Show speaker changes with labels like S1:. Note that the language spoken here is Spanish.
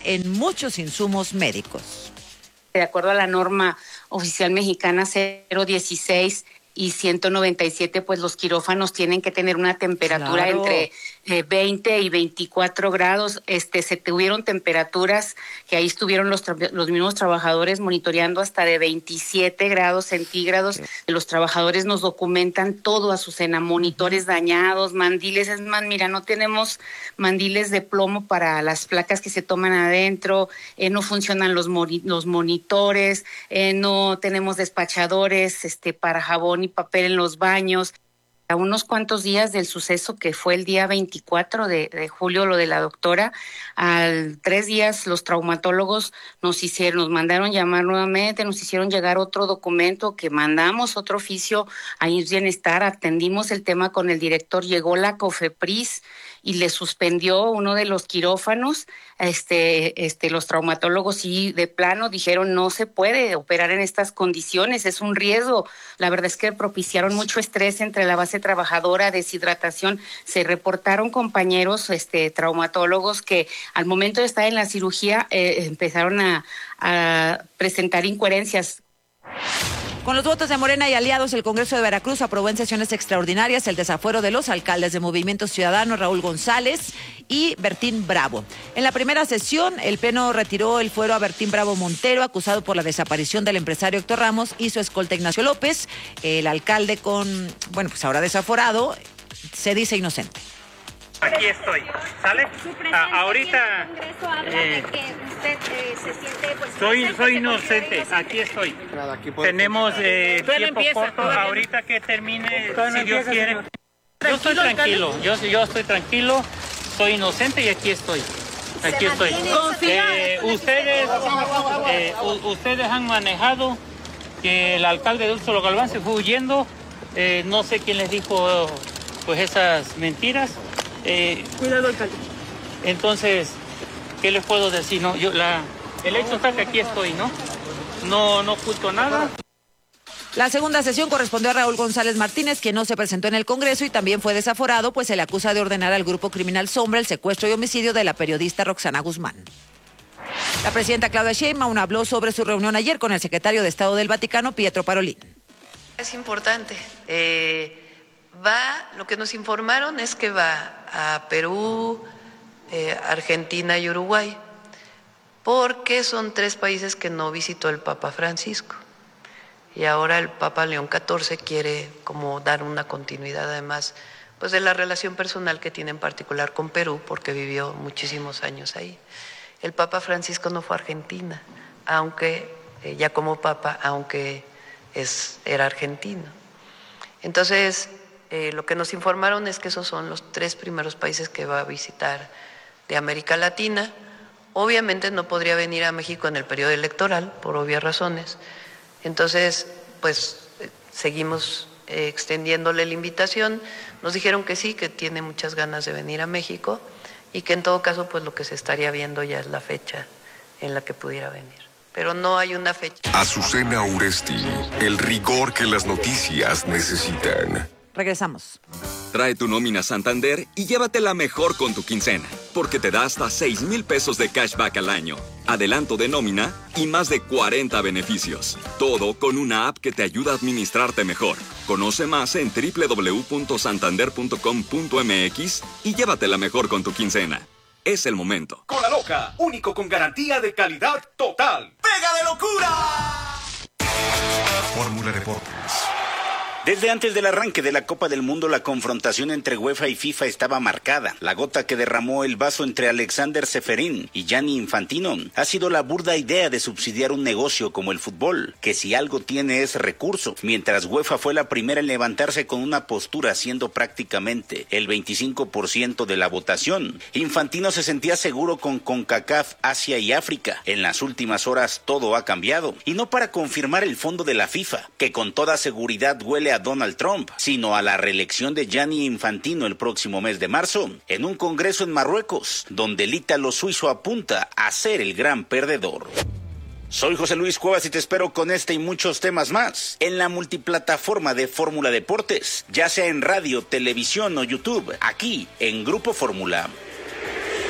S1: en muchos insumos médicos.
S2: De acuerdo a la norma oficial mexicana 016 y 197, pues los quirófanos tienen que tener una temperatura entre 20 y 24 grados. Se tuvieron temperaturas que ahí estuvieron los mismos trabajadores monitoreando hasta de 27 grados centígrados. Los trabajadores nos documentan todo, Azucena, monitores dañados, mandiles. Es más, mira, no tenemos mandiles de plomo para las placas que se toman adentro, no funcionan los monitores, no tenemos despachadores para jabón y papel en los baños. A unos cuantos días del suceso, que fue el día 24 de julio, lo de la doctora, al 3 días los traumatólogos nos mandaron llamar nuevamente, nos hicieron llegar otro documento que mandamos, otro oficio a IMSS Bienestar, atendimos el tema con el director, llegó la COFEPRIS y le suspendió uno de los quirófanos. Los traumatólogos sí de plano dijeron no se puede operar en estas condiciones, es un riesgo. La verdad es que propiciaron mucho estrés entre la base trabajadora, deshidratación. Se reportaron compañeros traumatólogos que al momento de estar en la cirugía empezaron a presentar incoherencias.
S1: Con los votos de Morena y aliados, el Congreso de Veracruz aprobó en sesiones extraordinarias el desafuero de los alcaldes de Movimiento Ciudadano, Raúl González y Bertín Bravo. En la primera sesión, el Pleno retiró el fuero a Bertín Bravo Montero, acusado por la desaparición del empresario Héctor Ramos y su escolta Ignacio López. El alcalde pues ahora desaforado, se dice inocente.
S3: Aquí estoy, ¿sale? Ahorita
S4: de que usted se siente
S3: soy inocente, aquí estoy. Tenemos tiempo corto, ahorita que termine, si Dios quiere. Yo estoy tranquilo, yo estoy tranquilo, soy inocente y aquí estoy. Aquí estoy. Ustedes han manejado que el alcalde de Úrsula Galván se fue huyendo. No sé quién les dijo pues esas mentiras.
S4: Cuidado, alcalde.
S3: Entonces, ¿qué les puedo decir? No, el hecho está que aquí estoy, ¿no? No oculto nada.
S1: La segunda sesión correspondió a Raúl González Martínez, quien no se presentó en el Congreso y también fue desaforado, pues se le acusa de ordenar al grupo criminal Sombra el secuestro y homicidio de la periodista Roxana Guzmán. La presidenta Claudia Sheinbaum habló sobre su reunión ayer con el secretario de Estado del Vaticano, Pietro Parolin.
S5: Es importante. Lo que nos informaron es que va a Perú, Argentina y Uruguay, porque son 3 países que no visitó el Papa Francisco. Y ahora el Papa León XIV quiere como dar una continuidad, además, pues de la relación personal que tiene en particular con Perú, porque vivió muchísimos años ahí. El Papa Francisco no fue a Argentina, aunque ya como Papa, aunque era argentino. Entonces, lo que nos informaron es que esos son los 3 primeros países que va a visitar de América Latina. Obviamente no podría venir a México en el periodo electoral, por obvias razones. Entonces, pues seguimos extendiéndole la invitación. Nos dijeron que sí, que tiene muchas ganas de venir a México y que en todo caso, pues lo que se estaría viendo ya es la fecha en la que pudiera venir. Pero no hay una fecha.
S6: Azucena Uresti, el rigor que las noticias necesitan.
S1: Regresamos.
S7: Trae tu nómina Santander y llévatela mejor con tu quincena, porque te da hasta 6,000 pesos de cashback al año, adelanto de nómina y más de 40 beneficios. Todo con una app que te ayuda a administrarte mejor. Conoce más en www.santander.com.mx y llévatela mejor con tu quincena. Es el momento.
S8: Cola Loca, único con garantía de calidad total. ¡Pega de locura!
S6: Fórmula Deportes.
S9: Desde antes del arranque de la Copa del Mundo, la confrontación entre UEFA y FIFA estaba marcada. La gota que derramó el vaso entre Alexander Ceferín y Gianni Infantino ha sido la burda idea de subsidiar un negocio como el fútbol, que si algo tiene es recurso, mientras UEFA fue la primera en levantarse con una postura siendo prácticamente el 25% de la votación. Infantino se sentía seguro con CONCACAF, Asia y África. En las últimas horas todo ha cambiado, y no para confirmar el fondo de la FIFA, que con toda seguridad huele a Donald Trump, sino a la reelección de Gianni Infantino el próximo mes de marzo, en un congreso en Marruecos, donde el ítalo suizo apunta a ser el gran perdedor. Soy José Luis Cuevas y te espero con este y muchos temas más en la multiplataforma de Fórmula Deportes, ya sea en radio, televisión o YouTube, aquí en Grupo Fórmula.